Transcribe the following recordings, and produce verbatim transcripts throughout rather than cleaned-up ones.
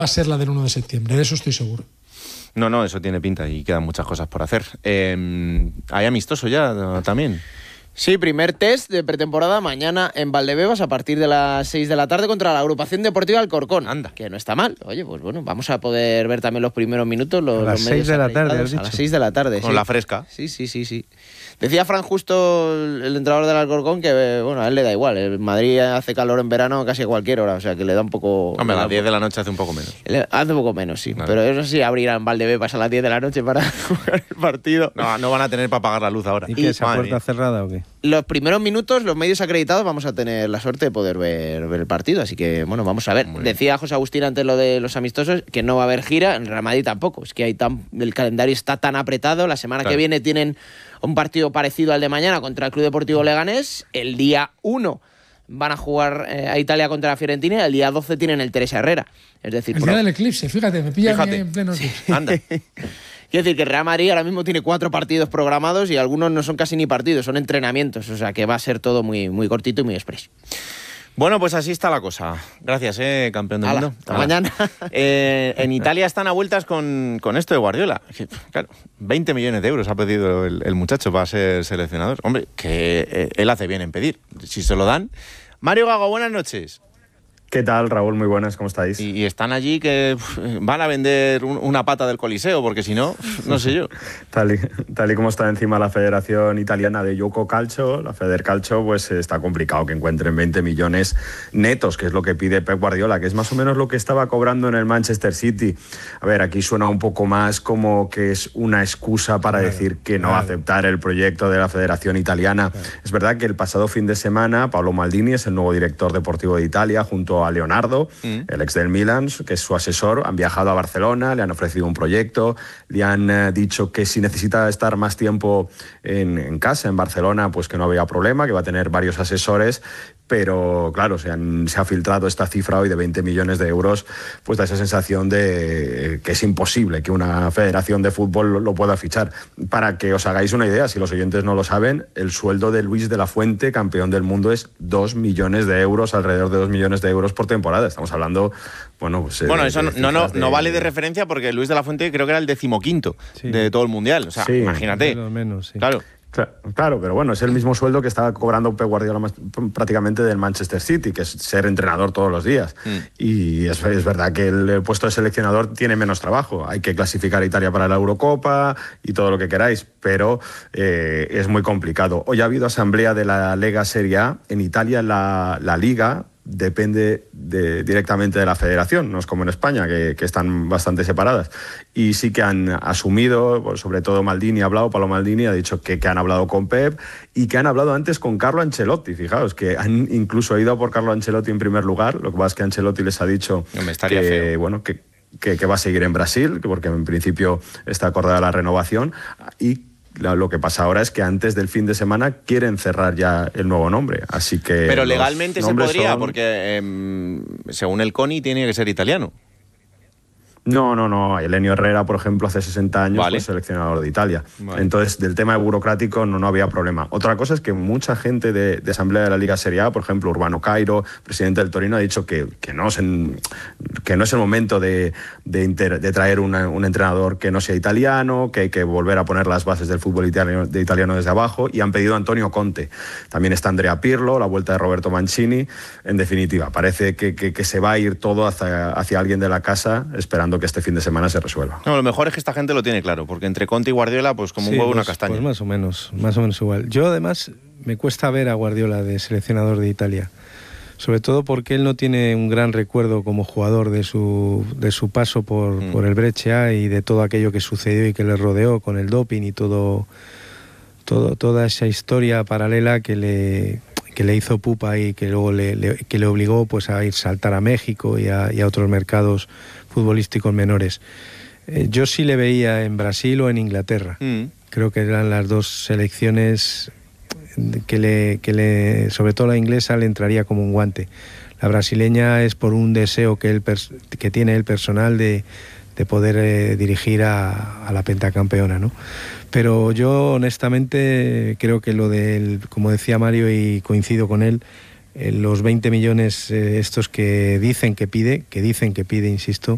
a ser la del uno de septiembre, de eso estoy seguro. No, no, eso tiene pinta y quedan muchas cosas por hacer. Eh, ¿Hay amistoso ya también? Sí, primer test de pretemporada mañana en Valdebebas a partir de las seis de la tarde contra la Agrupación Deportiva Alcorcón. Anda. Que no está mal. Oye, pues bueno, vamos a poder ver también los primeros minutos. Los, a las los seis de la tarde, has A dicho. las seis de la tarde, Con sí. la fresca. Sí, sí, sí, sí. Decía Fran Justo, el entrenador del Alcorcón, que bueno, a él le da igual. En Madrid hace calor en verano casi a cualquier hora, o sea que le da un poco... Hombre, a las diez poco, de la noche hace un poco menos. le, hace un poco menos, sí. Vale. Pero eso sí, abrirán Valdebebas a las diez de la noche para jugar el partido. No, no van a tener para apagar la luz ahora. ¿Y qué, esa Madre puerta mía. cerrada o qué? Los primeros minutos, los medios acreditados, vamos a tener la suerte de poder ver, ver el partido. Así que, bueno, vamos a ver. Muy bien. Decía José Agustín antes lo de los amistosos, que no va a haber gira. En Real Madrid tampoco. Es que hay tan, el calendario está tan apretado. La semana Claro. que viene tienen un partido parecido al de mañana contra el Club Deportivo Leganés. El día uno van a jugar eh, a Italia contra la Fiorentina y el día doce tienen el Teresa Herrera. Es decir, El por- día del eclipse, fíjate, me pilla Fíjate. en pleno eclipse. Anda. Quiero decir que el Real Madrid ahora mismo tiene cuatro partidos programados y algunos no son casi ni partidos, son entrenamientos. O sea que va a ser todo muy, muy cortito y muy express. Bueno, pues así está la cosa. Gracias, eh, campeón del Hala, mundo. hasta Hala. mañana. Eh, en Italia están a vueltas con, con esto de Guardiola. Que, claro, veinte millones de euros ha pedido el, el muchacho para ser seleccionador. Hombre, que eh, él hace bien en pedir. Si se lo dan. Mario Gago, buenas noches. ¿Qué tal, Raúl? Muy buenas, ¿cómo estáis? Y, y están allí que uf, van a vender un- una pata del Coliseo, porque si no, no sé yo. Tal y, tal y como está encima la Federación Italiana de Gioco Calcio, la Federcalcio, pues está complicado que encuentren veinte millones netos, que es lo que pide Pep Guardiola, que es más o menos lo que estaba cobrando en el Manchester City. A ver, aquí suena un poco más como que es una excusa para Claro, decir que no claro. aceptar el proyecto de la Federación Italiana. Claro. Es verdad que el pasado fin de semana Paolo Maldini es el nuevo director deportivo de Italia, junto a Leonardo, Mm. el ex del Milan, que es su asesor. Han viajado a Barcelona, le han ofrecido un proyecto, le han eh, dicho que si necesita estar más tiempo en, en casa, en Barcelona, pues que no había problema, que va a tener varios asesores, pero claro, se, han, se ha filtrado esta cifra hoy de veinte millones de euros, pues da esa sensación de eh, que es imposible que una federación de fútbol lo, lo pueda fichar. Para que os hagáis una idea, si los oyentes no lo saben, el sueldo de Luis de la Fuente, campeón del mundo, es dos millones de euros, alrededor de dos millones de euros por temporada. Estamos hablando, bueno, pues... Bueno, de- eso de no, no, no, cifras de- no vale de referencia porque Luis de la Fuente creo que era el decimoquinto Sí. de todo el Mundial. O sea, Sí. imagínate. Lo menos, sí. Claro. Cla- Claro, pero bueno, es el mismo sueldo que estaba cobrando Pep Guardiola más- prácticamente del Manchester City, que es ser entrenador todos los días. Mm. Y es, es verdad que el puesto de seleccionador tiene menos trabajo. Hay que clasificar a Italia para la Eurocopa y todo lo que queráis, pero eh, es muy complicado. Hoy ha habido asamblea de la Lega Serie A. En Italia la, la Liga depende de, directamente de la federación, no es como en España, que, que están bastante separadas. Y sí que han asumido, pues, sobre todo Maldini ha hablado, Paolo Maldini ha dicho que, que han hablado con Pep y que han hablado antes con Carlo Ancelotti. Fijaos, que han incluso ido a por Carlo Ancelotti en primer lugar. Lo que pasa es que Ancelotti les ha dicho No, me estaría que, feo. bueno, que, que, que va a seguir en Brasil, que porque en principio está acordada la renovación. Y la- lo que pasa ahora es que antes del fin de semana quieren cerrar ya el nuevo nombre. Así que Pero los legalmente se nombres podría, son- porque em, según el CONI tiene que ser italiano. No, no, no. Elenio Herrera, por ejemplo, hace sesenta años Vale. fue seleccionador de Italia. Vale. Entonces, del tema burocrático no, no había problema. Otra cosa es que mucha gente de, de Asamblea de la Liga Serie A, por ejemplo, Urbano Cairo, presidente del Torino, ha dicho que, que, no, es en- que no es el momento de, de, inter- de traer una- un entrenador que no sea italiano, que hay que volver a poner las bases del fútbol italiano, de italiano desde abajo, y han pedido a Antonio Conte. También está Andrea Pirlo, la vuelta de Roberto Mancini. En definitiva, parece que, que- que se va a ir todo hacia, hacia alguien de la casa, esperando que este fin de semana se resuelva. No, lo mejor es que esta gente lo tiene claro, porque entre Conte y Guardiola, pues como Sí, un huevo y una pues- castaña. Pues más o menos, más o menos igual. Yo además me cuesta ver a Guardiola de seleccionador de Italia, sobre todo porque él no tiene un gran recuerdo como jugador de su, de su paso por, Mm. por el Brescia y de todo aquello que sucedió y que le rodeó con el doping y todo, todo toda esa historia paralela que le que le hizo pupa y que luego le, le- que le obligó pues a ir saltar a México y a, y a otros mercados futbolísticos menores. Eh, yo sí le veía en Brasil o en Inglaterra. Mm. Creo que eran las dos selecciones que le, que le, sobre todo la inglesa, le entraría como un guante. La brasileña es por un deseo que, él, pers- que tiene el personal de, de poder eh, dirigir a, a la pentacampeona, ¿no? Pero yo honestamente creo que lo del, como decía Mario y coincido con él, eh, los veinte millones eh, estos que dicen que pide, que dicen que pide, insisto,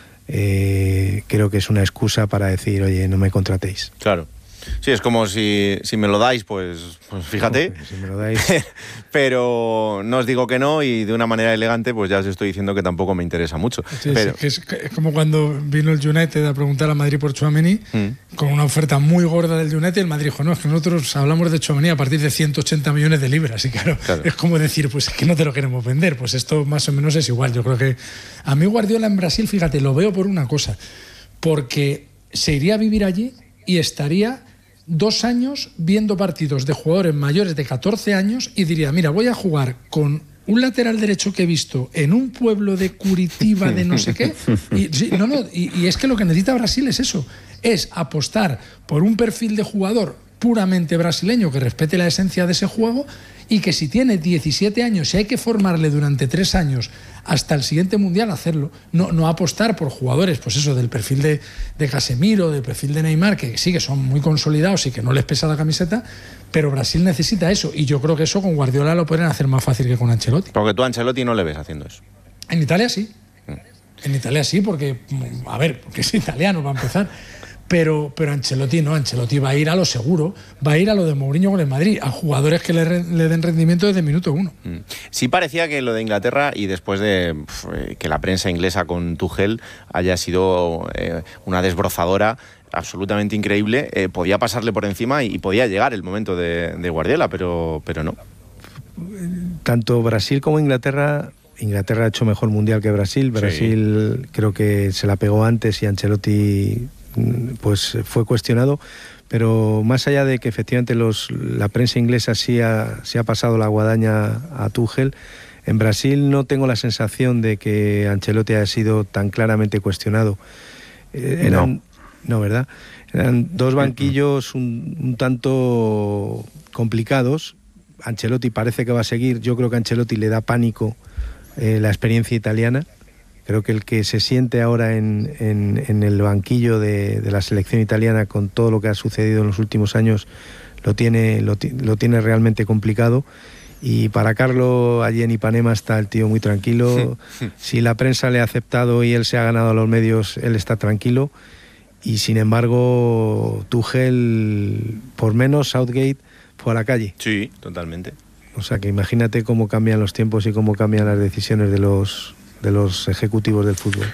eh, creo que es una excusa para decir, oye, no me contratéis. Claro. Sí, es como si, si me lo dais, pues, pues fíjate. No, si me lo dais. Pero no os digo que no, y de una manera elegante, pues ya os estoy diciendo que tampoco me interesa mucho. Sí, pero... sí, que es, que es como cuando vino el United a preguntar a Madrid por Tchouaméni, mm. con una oferta muy gorda del United, el Madrid dijo, no, es que nosotros hablamos de Tchouaméni a partir de ciento ochenta millones de libras. Y claro, claro, es como decir, pues es que no te lo queremos vender. Pues esto más o menos es igual. Yo creo que a mí Guardiola en Brasil, fíjate, lo veo por una cosa, porque se iría a vivir allí y estaría dos años viendo partidos de jugadores mayores de catorce años y diría, mira, voy a jugar con un lateral derecho que he visto en un pueblo de Curitiba de no sé qué. Y, sí, no, no, y, y es que lo que necesita Brasil es eso, es apostar por un perfil de jugador puramente brasileño que respete la esencia de ese juego y que si tiene diecisiete años y hay que formarle durante tres años hasta el siguiente Mundial, hacerlo. No, no apostar por jugadores, pues eso, del perfil de, de Casemiro, del perfil de Neymar, que sí, que son muy consolidados y que no les pesa la camiseta, pero Brasil necesita eso. Y yo creo que eso con Guardiola lo pueden hacer más fácil que con Ancelotti. Porque tú a Ancelotti no le ves haciendo eso. En Italia sí. Mm. En Italia sí, porque, a ver, porque es italiano para empezar. Pero, pero Ancelotti no, Ancelotti va a ir a lo seguro, va a ir a lo de Mourinho con el Madrid, a jugadores que le, le den rendimiento desde el minuto uno. Sí parecía que lo de Inglaterra, y después de pf, que la prensa inglesa con Tuchel haya sido eh, una desbrozadora absolutamente increíble, eh, podía pasarle por encima y, y podía llegar el momento de, de Guardiola, pero, pero no. Tanto Brasil como Inglaterra... Inglaterra ha hecho mejor mundial que Brasil. Brasil sí. Creo que se la pegó antes y Ancelotti pues fue cuestionado, pero más allá de que efectivamente los, la prensa inglesa sí ha, sí ha pasado la guadaña a Tuchel, en Brasil no tengo la sensación de que Ancelotti haya sido tan claramente cuestionado. Eh, eran, no. no, ¿verdad? Eran dos banquillos un, un tanto complicados. Ancelotti parece que va a seguir. Yo creo que a Ancelotti le da pánico eh, la experiencia italiana. Creo que el que se siente ahora en, en, en el banquillo de, de la selección italiana con todo lo que ha sucedido en los últimos años lo tiene, lo, lo tiene realmente complicado. Y para Carlo, allí en Ipanema está el tío muy tranquilo. Si la prensa le ha aceptado y él se ha ganado a los medios, él está tranquilo. Y sin embargo, Tuchel, por menos, Southgate fue a la calle. Sí, totalmente. O sea que imagínate cómo cambian los tiempos y cómo cambian las decisiones de los... de los ejecutivos del fútbol.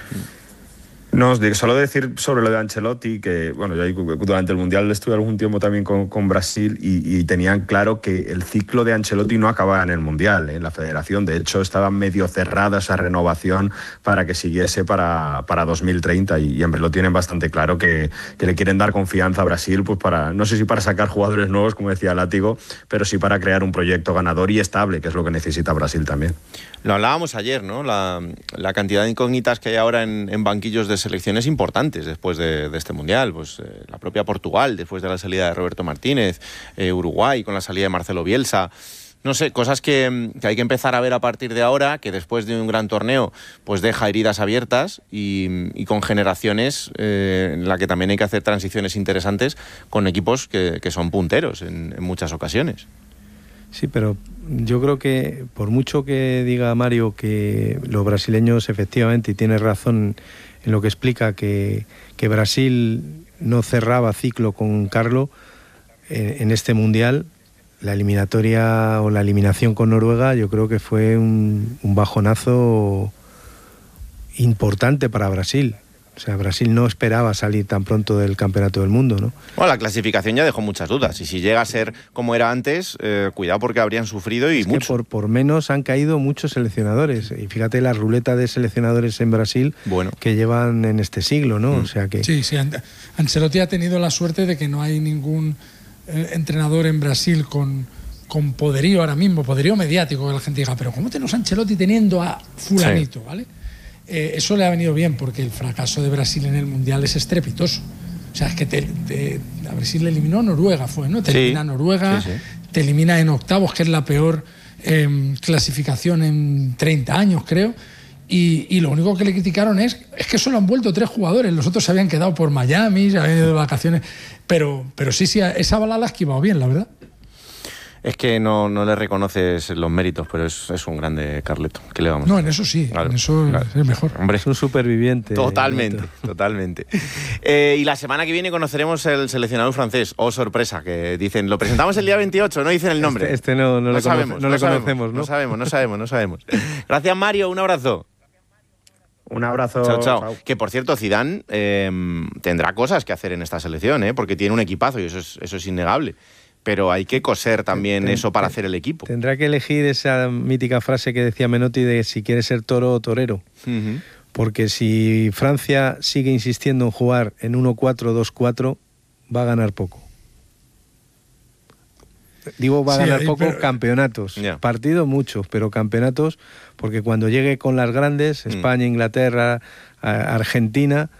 No, solo decir sobre lo de Ancelotti, que bueno, yo durante el Mundial estuve algún tiempo también con, con Brasil y, y tenían claro que el ciclo de Ancelotti no acababa en el Mundial, ¿eh? En la federación. De hecho, estaba medio cerrada esa renovación para que siguiese para, para dos mil treinta y, y hombre, lo tienen bastante claro que, que le quieren dar confianza a Brasil, pues para, no sé si para sacar jugadores nuevos, como decía Látigo, pero sí para crear un proyecto ganador y estable, que es lo que necesita Brasil también. Lo hablábamos ayer, ¿no? La, la cantidad de incógnitas que hay ahora en, en banquillos de selecciones importantes después de, de este Mundial. Pues eh, la propia Portugal, después de la salida de Roberto Martínez, eh, Uruguay con la salida de Marcelo Bielsa. No sé, cosas que, que hay que empezar a ver a partir de ahora, que después de un gran torneo pues deja heridas abiertas y, y con generaciones eh, en la que también hay que hacer transiciones interesantes con equipos que, que son punteros en, en muchas ocasiones. Sí, pero yo creo que por mucho que diga Mario que los brasileños efectivamente, y tiene razón en lo que explica, que, que Brasil no cerraba ciclo con Carlo en, en este Mundial, la eliminatoria o la eliminación con Noruega yo creo que fue un, un bajonazo importante para Brasil. O sea, Brasil no esperaba salir tan pronto del Campeonato del Mundo, ¿no? Bueno, la clasificación ya dejó muchas dudas. Y si llega a ser como era antes, eh, cuidado porque habrían sufrido y es mucho. Que por, por menos han caído muchos seleccionadores. Y fíjate la ruleta de seleccionadores en Brasil bueno. que llevan en este siglo, ¿no? Mm. O sea que... Sí, sí. Ancelotti ha tenido la suerte de que no hay ningún eh, entrenador en Brasil con, con poderío ahora mismo, poderío mediático, que la gente diga, pero ¿cómo tenemos a Ancelotti teniendo a fulanito, sí. ¿vale? Eh, eso le ha venido bien porque el fracaso de Brasil en el Mundial es estrepitoso. O sea, es que te, te, a Brasil le eliminó Noruega, fue, ¿no? Te sí. elimina Noruega, sí, sí. te elimina en octavos, que es la peor eh, clasificación en treinta años, creo. Y, y lo único que le criticaron es, es que solo han vuelto tres jugadores, los otros se habían quedado por Miami, se habían ido de vacaciones. Pero, pero sí, sí, esa bala la ha esquivado bien, la verdad. Es que no, no le reconoces los méritos, pero es, es un grande Carleto. ¿Qué le vamos No, a en eso sí, claro, en eso claro. es mejor. Hombre, es un superviviente. Totalmente, Carleto. totalmente. Eh, y la semana que viene conoceremos el seleccionador francés. Oh, sorpresa, que dicen, lo presentamos el día veintiocho, no dicen el nombre. Este, este no, no, no le, sabemos, conoce, no no le sabemos, conocemos, ¿no? No sabemos, no sabemos, no sabemos. Gracias, Mario, un abrazo. Un abrazo. Chao, chao. chao. Que, por cierto, Zidane eh, tendrá cosas que hacer en esta selección, ¿eh? Porque tiene un equipazo y eso es, eso es innegable. Pero hay que coser también ten, eso para ten, hacer el equipo. Tendrá que elegir esa mítica frase que decía Menotti de si quiere ser toro o torero. Uh-huh. Porque si Francia sigue insistiendo en jugar en uno cuatro dos cuatro, va a ganar poco. Digo, va a sí, ganar poco pero... campeonatos. Yeah. Partidos muchos, pero campeonatos, porque cuando llegue con las grandes, España, mm. Inglaterra, Argentina,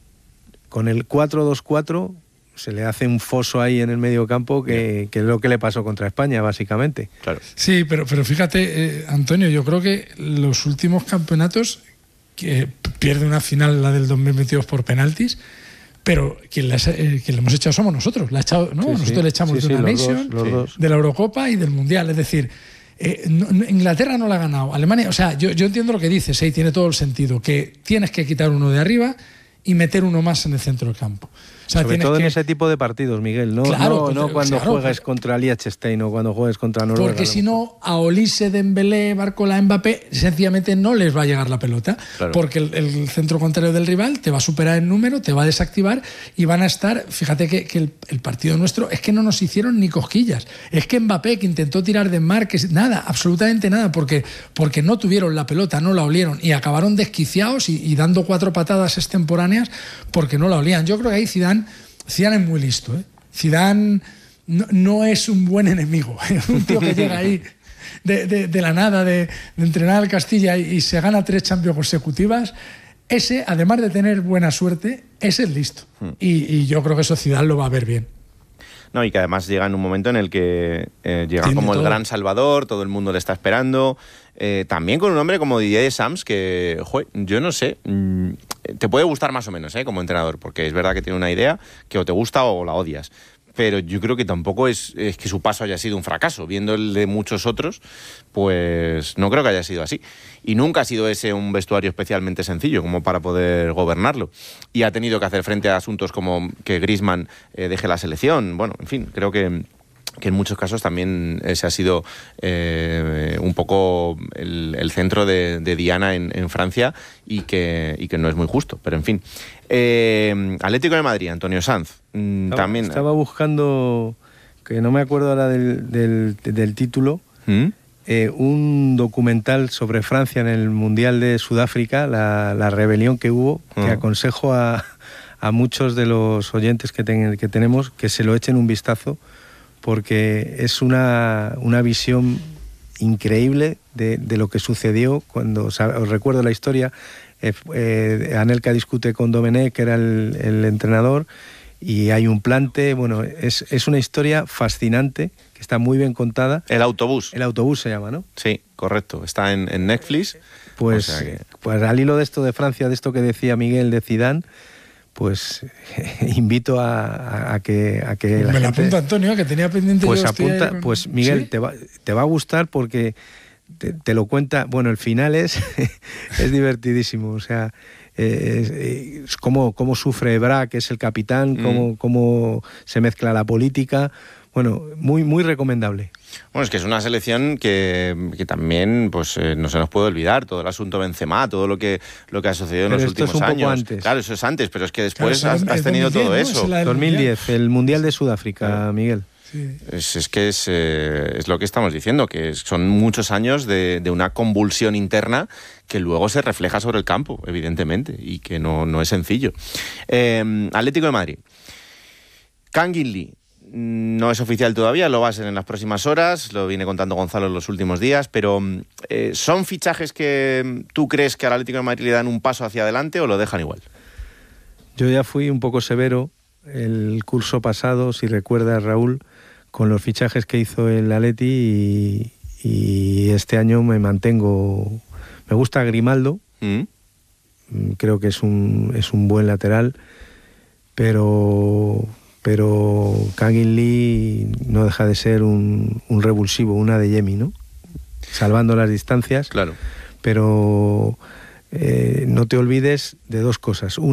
con el cuatro dos cuatro se le hace un foso ahí en el medio campo que, yeah. que es lo que le pasó contra España, básicamente. Claro. Sí, pero, pero fíjate, eh, Antonio, yo creo que los últimos campeonatos, que pierde una final, la del dos mil veintidós, por penaltis, pero quien le, eh, quien le hemos echado somos nosotros. La echado, ¿no? Sí, nosotros sí. le echamos sí, de una sí, Nation, los dos, los dos. de la Eurocopa y del Mundial. Es decir, eh, no, Inglaterra no la ha ganado. Alemania, o sea, yo, yo entiendo lo que dices, ¿eh? Y tiene todo el sentido, que tienes que quitar uno de arriba y meter uno más en el centro del campo. O sea, sobre todo que... en ese tipo de partidos, Miguel, no, claro, no, no cuando claro, juegas pero... contra Liechtenstein o cuando juegues contra Noruega. Porque si no, a Olise, Dembélé, Barcola, Mbappé, sencillamente no les va a llegar la pelota, claro. Porque el, el centro contrario del rival te va a superar en número, te va a desactivar y van a estar, fíjate que, que el, el partido nuestro es que no nos hicieron ni cosquillas, es que Mbappé, que intentó tirar de marques, nada, absolutamente nada, porque, porque no tuvieron la pelota, no la olieron y acabaron desquiciados y, y dando cuatro patadas extemporáneas porque no la olían. Yo creo que ahí Zidane Zidane es muy listo, ¿eh? Zidane no, no es un buen enemigo. Un tío que llega ahí de, de, de la nada, de, de entrenar al Castilla y, y se gana tres Champions consecutivas. Ese, además de tener buena suerte, ese es listo. Hmm. Y, y yo creo que eso Zidane lo va a ver bien. No, y que además llega en un momento en el que eh, llega Tiene como todo. el gran salvador, todo el mundo le está esperando. Eh, también con un hombre como Didier Deschamps, que, joder, yo no sé, mmm, te puede gustar más o menos, ¿eh? Como entrenador, porque es verdad que tiene una idea que o te gusta o la odias. Pero yo creo que tampoco es, es que su paso haya sido un fracaso. Viendo el de muchos otros, pues no creo que haya sido así. Y nunca ha sido ese un vestuario especialmente sencillo como para poder gobernarlo. Y ha tenido que hacer frente a asuntos como que Griezmann eh, deje la selección. Bueno, en fin, creo que... que en muchos casos también ese ha sido eh, un poco el, el centro de, de Diana en, en Francia y que, y que no es muy justo, pero en fin. Eh, Atlético de Madrid, Antonio Sanz. Estaba, también estaba buscando, que no me acuerdo ahora del, del, del título, ¿Mm? eh, un documental sobre Francia en el Mundial de Sudáfrica, la, la rebelión que hubo, uh-huh. que aconsejo a, a muchos de los oyentes que, ten, que tenemos que se lo echen un vistazo, porque es una, una visión increíble de, de lo que sucedió cuando, os recuerdo la historia, eh, eh, Anelka discute con Domenech, que era el, el entrenador, y hay un plante, bueno, es, es una historia fascinante, que está muy bien contada. El autobús. El autobús se llama, ¿no? Sí, correcto, está en, en Netflix. Pues, o sea que... pues al hilo de esto de Francia, de esto que decía Miguel de Zidane, pues invito a, a, a que a que me la la gente, apunta Antonio, que tenía pendiente. Pues yo apunta, con... pues Miguel, ¿Sí? te va te va a gustar porque te, te lo cuenta. Bueno, el final es es divertidísimo, o sea, es, es cómo cómo sufre Ebra, que es el capitán, mm. cómo cómo se mezcla la política. Bueno, muy muy recomendable. Bueno, es que es una selección que, que también pues eh, no se nos puede olvidar, todo el asunto Benzema, todo lo que lo que ha sucedido pero en los esto últimos es un años. Poco antes. Claro, eso es antes, pero es que después claro, has, has tenido dos mil diez, todo ¿no? eso. dos mil diez, el Mundial de Sudáfrica, claro. Miguel. Sí. Es, es que es, eh, es lo que estamos diciendo, que son muchos años de, de una convulsión interna que luego se refleja sobre el campo, evidentemente, y que no, no es sencillo. Eh, Atlético de Madrid. Kangin Lee. No es oficial todavía, lo va a ser en las próximas horas, lo viene contando Gonzalo en los últimos días, pero eh, ¿son fichajes que tú crees que al Atlético de Madrid le dan un paso hacia adelante o lo dejan igual? Yo ya fui un poco severo el curso pasado, si recuerdas, Raúl, con los fichajes que hizo el Atleti y, y este año me mantengo. Me gusta Grimaldo, ¿Mm? creo que es un, es un buen lateral, pero... pero Kangin Lee no deja de ser un, un revulsivo, una de Yemi, ¿no? Salvando las distancias. Claro. Pero eh, no te olvides de dos cosas.